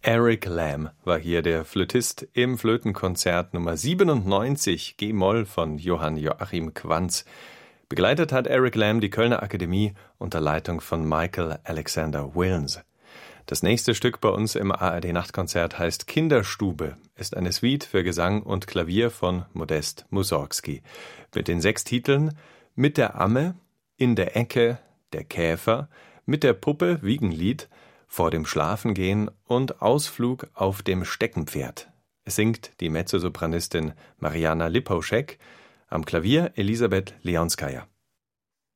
Eric Lamb war hier der Flötist im Flötenkonzert Nummer 97 G-Moll von Johann Joachim Quanz. Begleitet hat Eric Lamb die Kölner Akademie unter Leitung von Michael Alexander Wilns. Das nächste Stück bei uns im ARD-Nachtkonzert heißt Kinderstube, ist eine Suite für Gesang und Klavier von Modest Mussorgsky. Mit den 6 Titeln Mit der Amme, In der Ecke, Der Käfer, Mit der Puppe, Wiegenlied, Vor dem Schlafengehen und Ausflug auf dem Steckenpferd. Es singt die Mezzosopranistin Mariana Lipovšek, am Klavier Elisabeth Leonskaja.